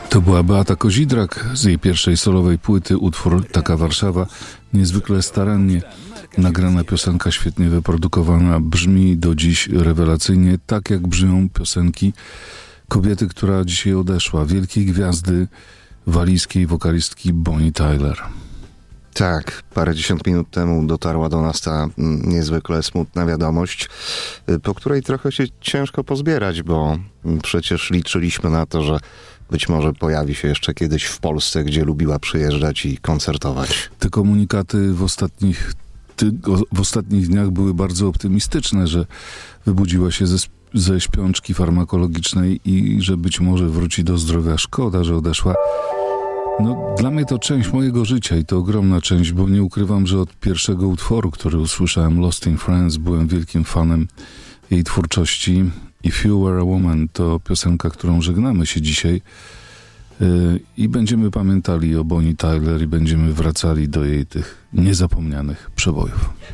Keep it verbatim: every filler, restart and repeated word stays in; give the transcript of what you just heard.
To była Beata Kozidrak z jej pierwszej solowej płyty, utwór Taka Warszawa. Niezwykle starannie nagrana piosenka, świetnie wyprodukowana, brzmi do dziś rewelacyjnie, tak jak brzmią piosenki kobiety, która dzisiaj odeszła, wielkiej gwiazdy walijskiej wokalistki Bonnie Tyler. Tak, parędziesiąt minut temu dotarła do nas ta niezwykle smutna wiadomość, po której trochę się ciężko pozbierać, bo przecież liczyliśmy na to, że być może pojawi się jeszcze kiedyś w Polsce, gdzie lubiła przyjeżdżać i koncertować. Te komunikaty w ostatnich, ty, w ostatnich dniach były bardzo optymistyczne, że wybudziła się ze, ze śpiączki farmakologicznej i że być może wróci do zdrowia. Szkoda, że odeszła. No, dla mnie to część mojego życia i to ogromna część, bo nie ukrywam, że od pierwszego utworu, który usłyszałem, Lost in Friends, byłem wielkim fanem jej twórczości. If You Were a Woman to piosenka, którą żegnamy się dzisiaj yy, i będziemy pamiętali o Bonnie Tyler i będziemy wracali do jej tych niezapomnianych przebojów.